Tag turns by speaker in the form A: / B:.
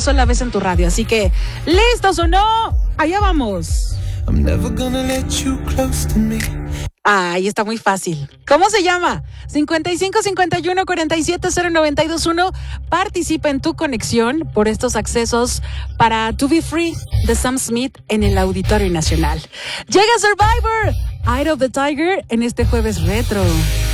A: sola vez en tu radio. Así que, ¿listos o no? Allá vamos.
B: I'm never gonna let you close to me.
A: Ay, está muy fácil. ¿Cómo se llama? 55 51 47 0921. Participa en tu conexión por estos accesos para To Be Free de Sam Smith en el Auditorio Nacional. Llega Survivor, Eye of the Tiger, en este jueves retro.